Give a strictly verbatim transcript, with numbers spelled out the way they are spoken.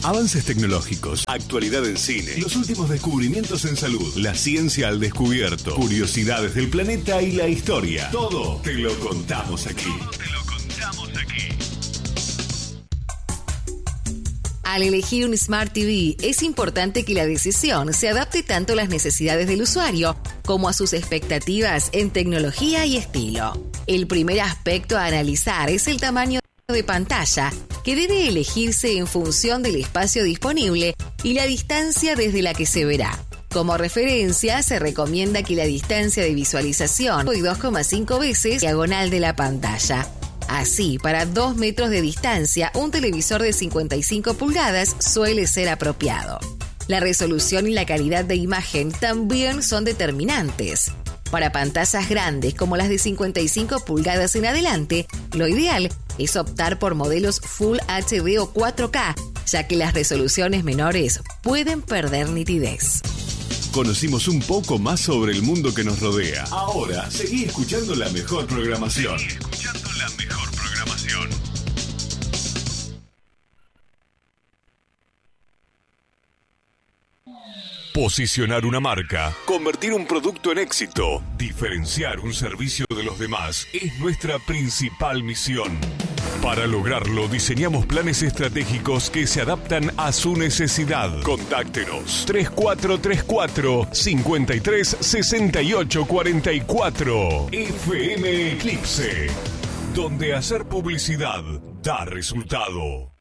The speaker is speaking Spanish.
Avances tecnológicos, actualidad en cine, los últimos descubrimientos en salud, la ciencia al descubierto, curiosidades del planeta y la historia. Todo te lo contamos aquí. Todo te lo contamos aquí. Al elegir un Smart T V, es importante que la decisión se adapte tanto a las necesidades del usuario como a sus expectativas en tecnología y estilo. El primer aspecto a analizar es el tamaño de pantalla, que debe elegirse en función del espacio disponible y la distancia desde la que se verá. Como referencia, se recomienda que la distancia de visualización sea dos coma cinco veces diagonal de la pantalla. Así, para dos metros de distancia, un televisor de cincuenta y cinco pulgadas suele ser apropiado. La resolución y la calidad de imagen también son determinantes. Para pantallas grandes como las de cincuenta y cinco pulgadas en adelante, lo ideal es optar por modelos Full H D o cuatro K, ya que las resoluciones menores pueden perder nitidez. Conocimos un poco más sobre el mundo que nos rodea. Ahora, seguí escuchando la mejor programación. Seguí escuchando la mejor programación. Posicionar una marca, convertir un producto en éxito, diferenciar un servicio de los demás es nuestra principal misión. Para lograrlo, diseñamos planes estratégicos que se adaptan a su necesidad. Contáctenos tres cuatro tres cuatro, cinco tres seis ocho cuatro cuatro. F M Eclipse, donde hacer publicidad da resultado.